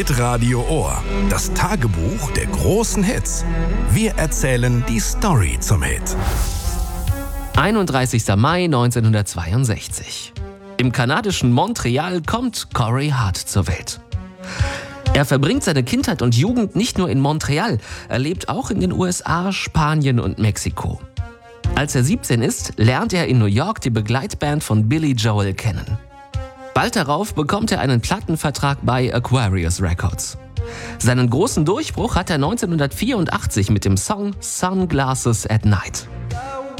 Hitradio Ohr. Das Tagebuch der großen Hits. Wir erzählen die Story zum Hit. 31. Mai 1962. Im kanadischen Montreal kommt Corey Hart zur Welt. Er verbringt seine Kindheit und Jugend nicht nur in Montreal, er lebt auch in den USA, Spanien und Mexiko. Als er 17 ist, lernt er in New York die Begleitband von Billy Joel kennen. Bald darauf bekommt er einen Plattenvertrag bei Aquarius Records. Seinen großen Durchbruch hat er 1984 mit dem Song Sunglasses at Night.